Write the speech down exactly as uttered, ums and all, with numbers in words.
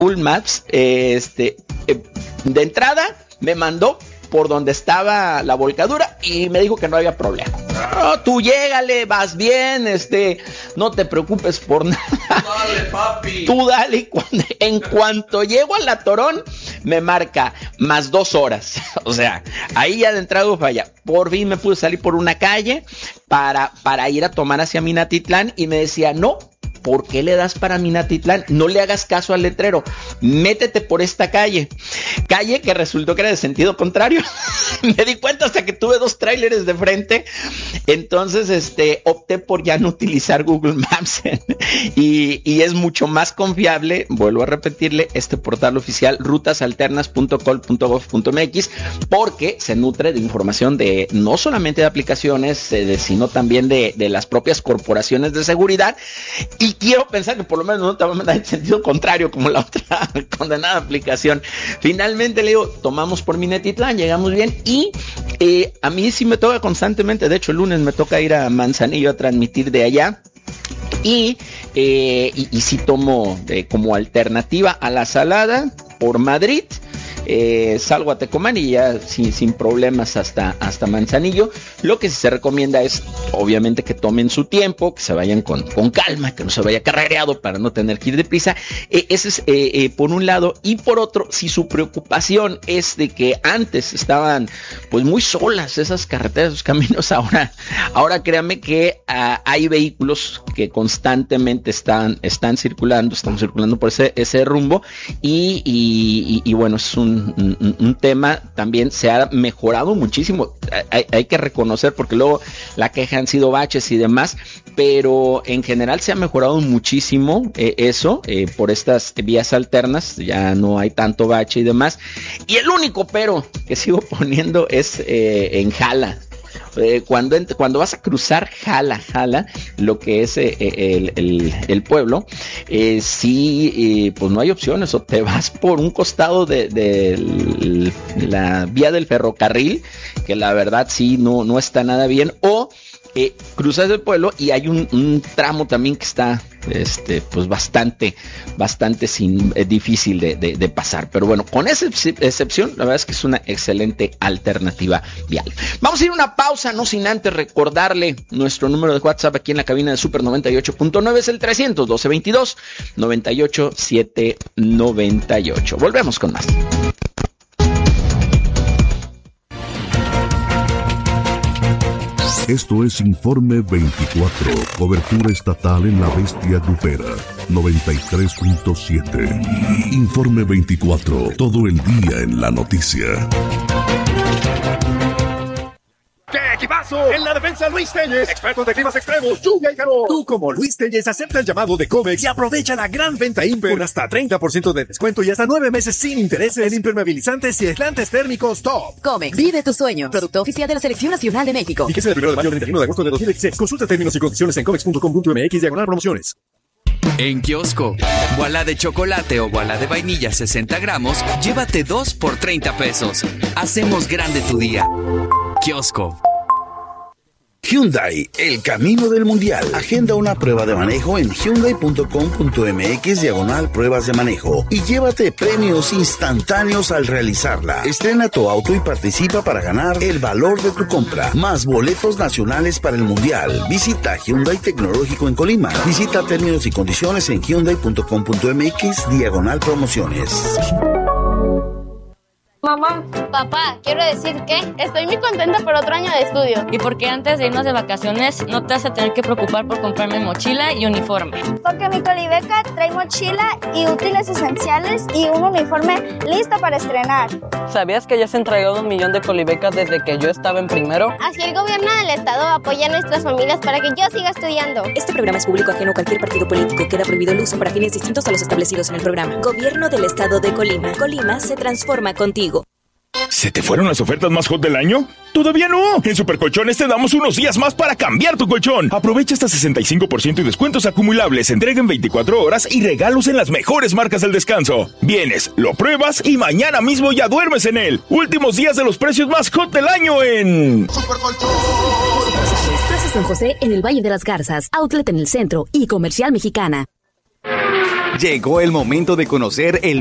Google Maps, eh, este, eh, de entrada me mandó por donde estaba la volcadura y me dijo que no había problema. No, tú llégale, vas bien, este, no te preocupes por nada. Dale, papi. Tú dale, y cuando, en cuanto llego al Atorón, me marca más dos horas. O sea, ahí ya de entrada falla. Por fin me pude salir por una calle para, para ir a tomar hacia Minatitlán y me decía, no, ¿por qué le das para Minatitlán? No le hagas caso al letrero, métete por esta calle. Calle que resultó que era de sentido contrario. Me di cuenta hasta que tuve dos tráileres de frente. Entonces, este, opté por ya no utilizar Google Maps. y, y es mucho más confiable, vuelvo a repetirle, este portal oficial rutas alternas punto col punto gov punto mx, porque se nutre de información de no solamente de aplicaciones, eh, de, sino también de, de las propias corporaciones de seguridad. Y quiero pensar que por lo menos no te va a mandar en sentido contrario como la otra condenada aplicación. Finalmente le digo, tomamos por Minatitlán, llegamos bien y eh, a mí sí me toca constantemente, de hecho el lunes me toca ir a Manzanillo a transmitir de allá. Y, eh, y, y sí tomo eh, como alternativa a la Salada por Madrid. Eh, salgo a Tecomán y ya sin, sin problemas hasta, hasta Manzanillo. Lo que sí se recomienda es obviamente que tomen su tiempo, que se vayan con, con calma, que no se vaya carrereado para no tener que ir deprisa. Eh, ese es eh, eh, por un lado. Y por otro, si su preocupación es de que antes estaban pues muy solas esas carreteras, esos caminos, ahora, ahora créanme que uh, hay vehículos que constantemente están, están circulando, estamos circulando por ese, ese rumbo y, y, y, y bueno, es un Un, un tema también se ha mejorado muchísimo, hay, hay que reconocer porque luego la queja han sido baches y demás, pero en general se ha mejorado muchísimo eh, eso eh, por estas vías alternas, ya no hay tanto bache y demás, y el único pero que sigo poniendo es eh, en Jala. Eh, cuando, ent- cuando vas a cruzar Jala, Jala, lo que es eh, el, el, el pueblo, eh, sí, eh, pues no hay opciones, o te vas por un costado de, de la vía del ferrocarril, que la verdad sí no, no está nada bien, o eh, cruzas el pueblo y hay un, un tramo también que está este pues bastante bastante sin, eh, difícil de, de, de pasar, pero bueno, con esa excepción la verdad es que es una excelente alternativa vial. Vamos a ir a una pausa, no sin antes recordarle nuestro número de WhatsApp aquí en la cabina de Super noventa y ocho punto nueve, es el trescientos doce veintidós noventa y ocho siete noventa y ocho. Volvemos con más. Esto es Informe veinticuatro, cobertura estatal en la bestia grupera, noventa y tres punto siete. Informe veinticuatro, todo el día en la noticia. ¡Qué equipazo! En la defensa, Luis Telles, expertos de climas extremos, lluvia y calor. Tú, como Luis Telles, acepta el llamado de Comex y aprovecha la gran venta Imper con hasta treinta por ciento de descuento y hasta nueve meses sin intereses en impermeabilizantes y aislantes térmicos top. Comex, vive tu sueño. Producto oficial de la Selección Nacional de México. Fíjese del primero de mayo al treinta y uno de agosto de dos mil dieciséis. Consulta términos y condiciones en comex punto com punto m x diagonal promociones. En Kiosco, bola de chocolate o bola de vainilla sesenta gramos, llévate dos por treinta pesos. Hacemos grande tu día. Kiosco. Hyundai, el camino del mundial. Agenda una prueba de manejo en hyundai punto com punto m x diagonal pruebas de manejo y llévate premios instantáneos al realizarla. Estrena tu auto y participa para ganar el valor de tu compra, más boletos nacionales para el mundial. Visita Hyundai Tecnológico en Colima. Visita términos y condiciones en hyundai punto com punto m x diagonal promociones. Mamá, papá, quiero decir que estoy muy contenta por otro año de estudio. Y porque antes de irnos de vacaciones no te vas a tener que preocupar por comprarme mochila y uniforme. Porque mi Colibeca trae mochila y útiles esenciales y un uniforme listo para estrenar. ¿Sabías que ya se han entregado un millón de Colibecas desde que yo estaba en primero? Así el gobierno del estado apoya a nuestras familias para que yo siga estudiando. Este programa es público ajeno a cualquier partido político. Queda prohibido el uso para fines distintos a los establecidos en el programa. Gobierno del estado de Colima. Colima se transforma contigo. ¿Se te fueron las ofertas más hot del año? ¡Todavía no! En Supercolchones te damos unos días más para cambiar tu colchón. Aprovecha hasta sesenta y cinco por ciento de descuentos acumulables, entrega en veinticuatro horas y regalos en las mejores marcas del descanso. Vienes, lo pruebas y mañana mismo ya duermes en él. Últimos días de los precios más hot del año en Supercolchón. Plaza San José en el Valle de las Garzas, Outlet en el centro y Comercial Mexicana. Llegó el momento de conocer el